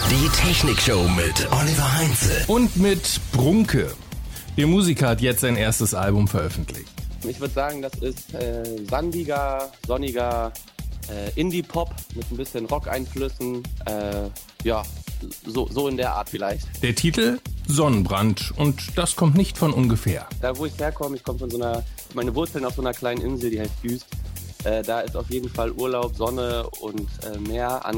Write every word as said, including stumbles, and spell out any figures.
Die Technikshow mit Oliver Heinze. Und mit Brunke. Der Musiker hat jetzt sein erstes Album veröffentlicht. Ich würde sagen, das ist äh, sandiger, sonniger äh, Indie-Pop mit ein bisschen Rock-Einflüssen. Äh, ja, so, so in der Art vielleicht. Der Titel? Sonnenbrand. Und das kommt nicht von ungefähr. Da, wo ich herkomme, ich komme von so einer, meine Wurzeln auf so einer kleinen Insel, die heißt Güst. Äh, da ist auf jeden Fall Urlaub, Sonne und äh, Meer an